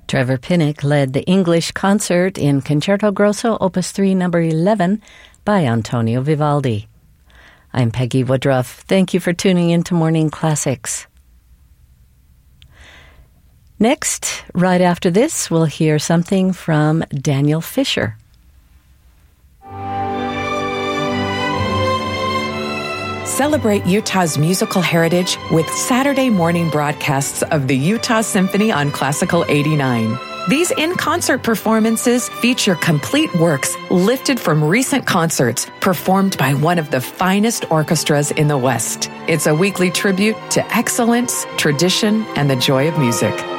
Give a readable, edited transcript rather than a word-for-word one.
Trevor Pinnock led the English concert in Concerto Grosso, Opus 3, number 11, by Antonio Vivaldi. I'm Peggy Woodruff. Thank you for tuning in to Morning Classics. Next, right after this, we'll hear something from Daniel Fisher. Celebrate Utah's musical heritage with Saturday morning broadcasts of the Utah Symphony on Classical 89. These in-concert performances feature complete works lifted from recent concerts performed by one of the finest orchestras in the West. It's a weekly tribute to excellence, tradition, and the joy of music.